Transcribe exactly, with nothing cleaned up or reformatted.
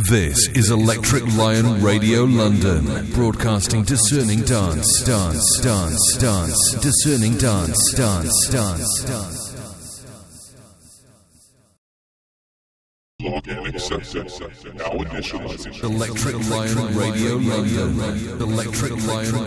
This is Electric Lion Radio London, broadcasting discerning dance, dance, dance, dance, discerning dance, dance, dance, dance. Log and accepted. Now initializing. Electric Lion Radio London. Electric Lion